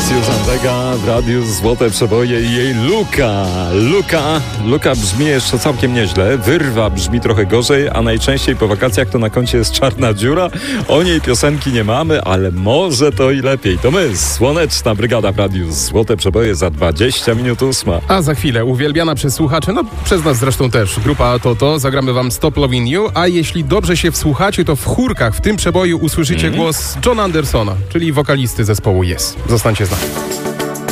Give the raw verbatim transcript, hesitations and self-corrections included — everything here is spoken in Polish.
Susan Vega w radiu Złote Przeboje i jej Luka. Luka, Luka brzmi jeszcze całkiem nieźle, Wyrwa brzmi trochę gorzej, a najczęściej po wakacjach to na koncie jest Czarna Dziura. O niej piosenki nie mamy, ale może to i lepiej. To my, Słoneczna Brygada w radiu Złote Przeboje za dwadzieścia minut ósma. A za chwilę uwielbiana przez słuchaczy, no przez nas zresztą też, grupa Toto, zagramy wam Stop Loving You, a jeśli dobrze się wsłuchacie, to w chórkach w tym przeboju usłyszycie mm. głos Johna Andersona, czyli wokalisty zespołu Yes. Zostańcie z nami.